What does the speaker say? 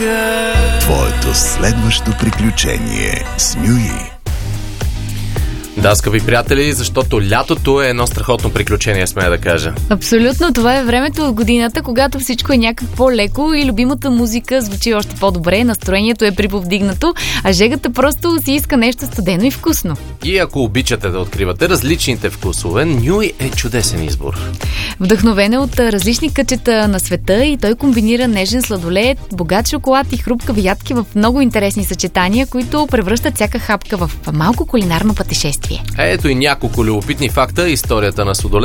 Твоето следващо приключение с Нюи. Да, скъпи приятели, защото лятото е едно страхотно приключение, смея да кажа. Абсолютно, това е времето от годината, когато всичко е някак по-леко и любимата музика звучи още по-добре, настроението е приповдигнато, а жегата просто си иска нещо студено и вкусно. И ако обичате да откривате различните вкусове, Нюи е чудесен избор. Вдъхновен е от различни кътчета на света и той комбинира нежен сладолед, богат шоколад и хрупкави ядки в много интересни съчетания, които превръщат всяка хапка в малко кулинарно пътешествие. Ето и няколко любопитни факта историята на сладолед.